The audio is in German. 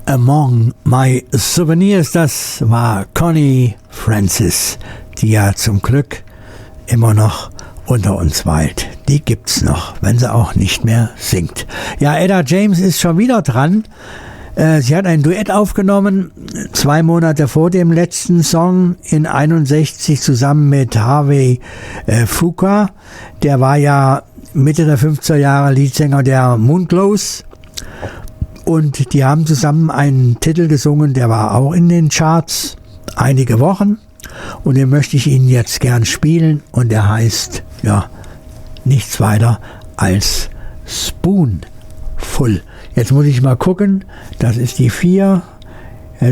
Among My Souvenirs, das war Connie Francis, die ja zum Glück immer noch unter uns weilt. Die gibt's noch, wenn sie auch nicht mehr singt. Ja, Etta James ist schon wieder dran. Sie hat ein Duett aufgenommen, 2 Monate vor dem letzten Song in 61 zusammen mit Harvey Fuqua. Der war ja Mitte der 50er Jahre Leadsänger der Moonglows. Und die haben zusammen einen Titel gesungen, der war auch in den Charts einige Wochen. Und den möchte ich Ihnen jetzt gern spielen. Und der heißt, ja, nichts weiter als Spoonful. Jetzt muss ich mal gucken, das ist die 4.